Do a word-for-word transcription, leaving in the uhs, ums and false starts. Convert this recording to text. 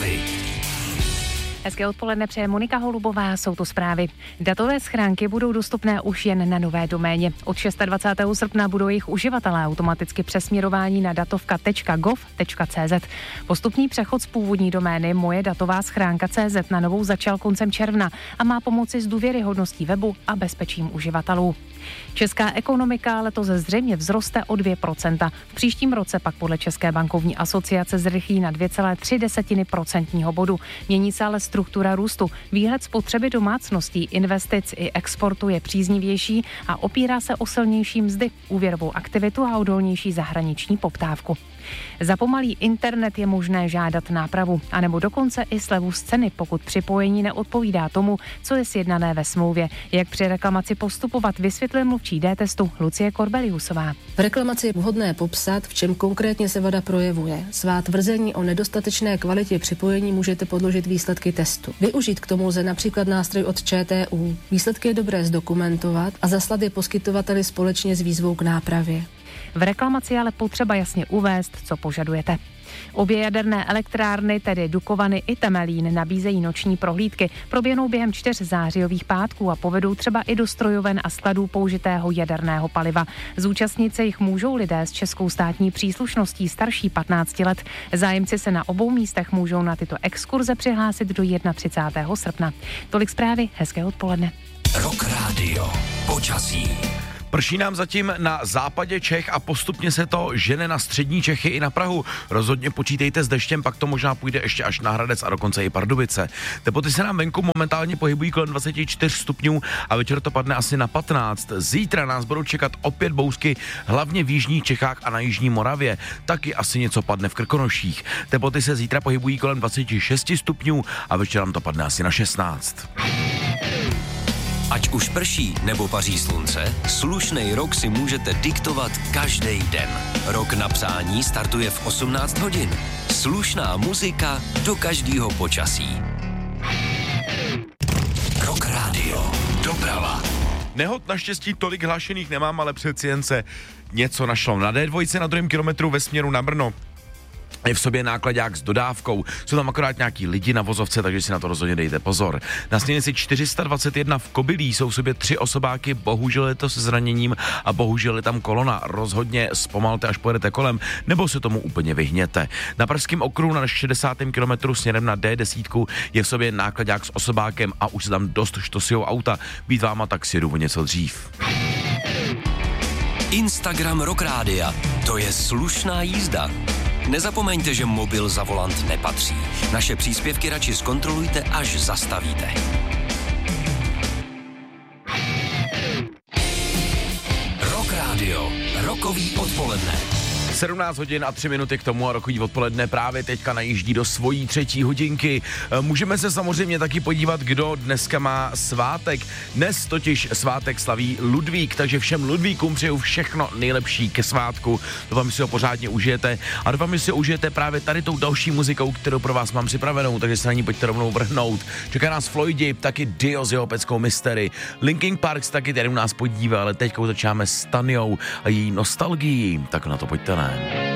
zprávy. Hezké odpoledne přeje Monika Holubová, jsou to zprávy. Datové schránky budou dostupné už jen na nové doméně. Od dvacátého šestého srpna budou jejich uživatelé automaticky přesměrováni na datovka tečka gov tečka cé zet. Postupný přechod z původní domény moje datová schránka tečka cé zet na novou začal koncem června a má pomoci s důvěryhodností webu a bezpečím uživatelů. Česká ekonomika letos zřejmě vzroste o dvě procenta. V příštím roce pak podle České bankovní asociace zrychlí na dvě celé tři procentního bodu. Mění se ale struktura růstu. Výhled spotřeby domácností, investic i exportu je příznivější a opírá se o silnější mzdy, úvěrovou aktivitu a odolnější zahraniční poptávku. Za pomalý internet je možné žádat nápravu, anebo dokonce i slevu z ceny, pokud připojení neodpovídá tomu, co je sjednané ve smlouvě. Jak při reklamaci postupovat, vysvětluje mluvčí D-testu Lucie Korbeliusová. V reklamaci je vhodné popsat, v čem konkrétně se vada projevuje. Svá tvrzení o nedostatečné kvalitě připojení můžete podložit výsledky testu. Využít k tomu lze například nástroj od ČTÚ. Výsledky je dobré zdokumentovat a zaslat je poskytovateli společně s výzvou k nápravě. V reklamaci ale potřeba jasně uvést, co požadujete. Obě jaderné elektrárny, tedy Dukovany i Temelín, nabízejí noční prohlídky. Proběhnou během čtyř zářijových pátků a povedou třeba i do strojoven a skladů použitého jaderného paliva. Zúčastnit se jich můžou lidé s českou státní příslušností starší patnácti let. Zájemci se na obou místech můžou na tyto exkurze přihlásit do třicátého prvního srpna. Tolik zprávy, hezké odpoledne. Rock Radio. Počasí. Prší nám zatím na západě Čech a postupně se to žene na střední Čechy i na Prahu. Rozhodně počítejte s deštěm, pak to možná půjde ještě až na Hradec a dokonce i Pardubice. Teploty se nám venku momentálně pohybují kolem dvacet čtyři stupňů a večer to padne asi na patnáct. Zítra nás budou čekat opět bousky, hlavně v jižních Čechách a na jižní Moravě. Taky asi něco padne v Krkonoších. Teploty se zítra pohybují kolem dvacet šest stupňů a večer nám to padne asi na šestnáct. Ať už prší nebo paří slunce, slušnej rok si můžete diktovat každý den. Rok na přání startuje v osmnáct hodin. Slušná muzika do každého počasí. Rock Radio. Doprava. Nehod naštěstí tolik hlášených nemám, ale přeci jen se něco našlo. Na D dva na druhém kilometru ve směru na Brno je v sobě nákladák s dodávkou. Jsou tam akorát nějaký lidi na vozovce, takže si na to rozhodně dejte pozor. Na směrnici čtyři sta dvacet jedna v Kobylí jsou v sobě tři osobáky, bohužel je to se zraněním a bohužel je tam kolona. Rozhodně zpomalte, až pojedete kolem, nebo se tomu úplně vyhněte. Na pražském okruhu na šedesátém kilometru směrem na D deset je v sobě nákladák s osobákem a už se tam dost štosijou auta. Být váma tak si jdu něco dřív. Instagram Rock Rádia. To je slušná jízda. Nezapomeňte, že mobil za volant nepatří. Naše příspěvky radši zkontrolujte, až zastavíte. Rock Radio. Rokový odpoledne. sedmnáct hodin a tři minuty k tomu a rokový odpoledne právě teďka najíždí do svojí třetí hodinky. Můžeme se samozřejmě taky podívat, kdo dneska má svátek. Dnes totiž svátek slaví Ludvík, takže všem Ludvíkům přeju všechno nejlepší ke svátku. Doufám, že si ho pořádně užijete a doufám, že si ho užijete právě tady tou další muzikou, kterou pro vás mám připravenou, takže se na ní pojďte rovnou vrhnout. Čeká nás Floydi, taky Dio s jeho peckou Mystery. Linkin Park taky tady u nás podívá, ale teďka začínáme s Tanyou a její nostalgií, tak na to pojďte ne.